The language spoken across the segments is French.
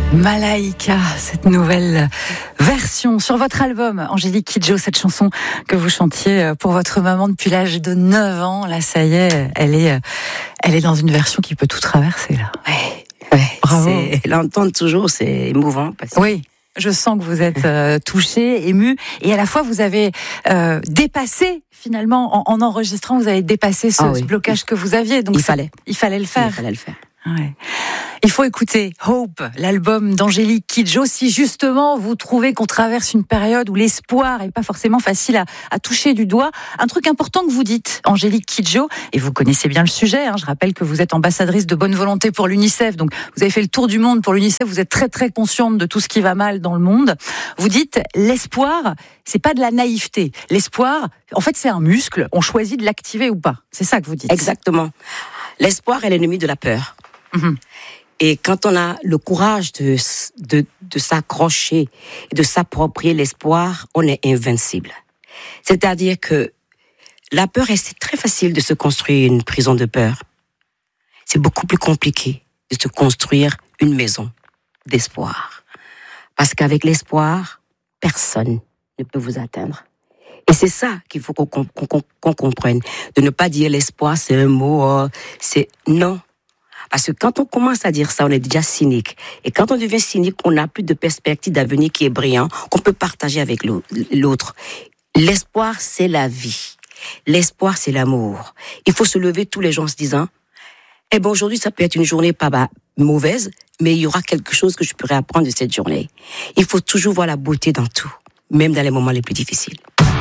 Malaïka, cette nouvelle version sur votre album, Angélique Kidjo, cette chanson que vous chantiez pour votre maman depuis l'âge de 9 ans. Là, ça y est, elle est dans une version qui peut tout traverser, là. Ouais. Bravo. L'entendre toujours, c'est émouvant. Parce que... Oui. Je sens que vous êtes touché, ému, et à la fois vous avez dépassé finalement en enregistrant, vous avez dépassé ce blocage que vous aviez. Donc il fallait le faire. Ouais. Il faut écouter Hope, l'album d'Angélique Kidjo, si justement vous trouvez qu'on traverse une période où l'espoir est pas forcément facile à toucher du doigt. Un truc important que vous dites, Angélique Kidjo, et vous connaissez bien le sujet, je rappelle que vous êtes ambassadrice de bonne volonté pour l'UNICEF, donc vous avez fait le tour du monde pour l'UNICEF, vous êtes très très consciente de tout ce qui va mal dans le monde. Vous dites, l'espoir, c'est pas de la naïveté. L'espoir, en fait, c'est un muscle, on choisit de l'activer ou pas. C'est ça que vous dites. Exactement. L'espoir est l'ennemi de la peur. Mm-hmm. Et quand on a le courage de s'accrocher et de s'approprier l'espoir, on est invincible. C'est-à-dire que la peur, c'est très facile de se construire une prison de peur. C'est beaucoup plus compliqué de se construire une maison d'espoir. Parce qu'avec l'espoir, personne ne peut vous atteindre. Et c'est ça qu'il faut qu'on comprenne. De ne pas dire l'espoir, c'est un mot, c'est non. Parce que quand on commence à dire ça, on est déjà cynique. Et quand on devient cynique, on n'a plus de perspective d'avenir qui est brillant, qu'on peut partager avec l'autre. L'espoir, c'est la vie. L'espoir, c'est l'amour. Il faut se lever tous les jours en se disant, aujourd'hui, ça peut être une journée pas mauvaise, mais il y aura quelque chose que je pourrais apprendre de cette journée. Il faut toujours voir la beauté dans tout, même dans les moments les plus difficiles.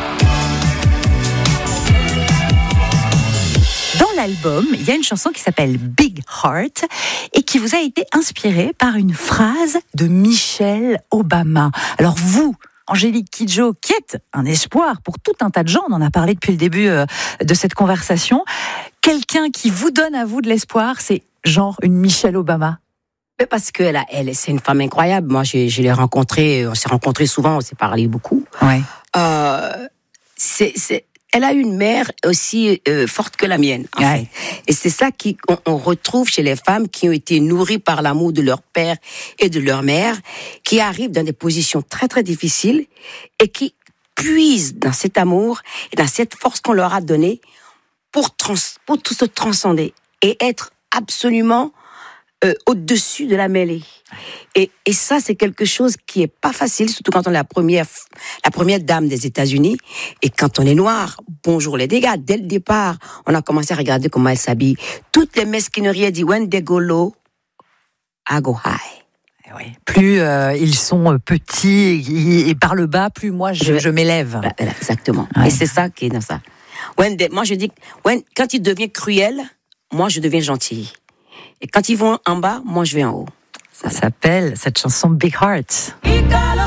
Dans l'album, il y a une chanson qui s'appelle Big Heart et qui vous a été inspirée par une phrase de Michelle Obama. Alors vous, Angélique Kidjo, qui est un espoir pour tout un tas de gens, on en a parlé depuis le début de cette conversation, quelqu'un qui vous donne à vous de l'espoir, c'est genre une Michelle Obama? Parce que c'est une femme incroyable. Moi, je l'ai rencontrée, on s'est rencontrés souvent, on s'est parlé beaucoup. Ouais. Elle a une mère aussi forte que la mienne, en fait. Et c'est ça qu'on retrouve chez les femmes qui ont été nourries par l'amour de leur père et de leur mère, qui arrivent dans des positions très, très difficiles et qui puisent dans cet amour et dans cette force qu'on leur a donnée pour tout se transcender et être absolument au-dessus de la mêlée. Et ça, c'est quelque chose qui est pas facile, surtout quand on est la première dame des États-Unis. Et quand on est noir, bonjour les dégâts. Dès le départ, on a commencé à regarder comment elle s'habille. Toutes les mesquineries, elle dit, when they go low, I go high. Oui. Plus ils sont petits et par le bas, plus moi je m'élève. Voilà, exactement. Ouais. Et c'est ça qui est dans ça. Moi je dis, quand ils deviennent cruels, moi je deviens gentille. Et quand ils vont en bas, moi je vais en haut. Ça s'appelle, cette chanson, Big Heart.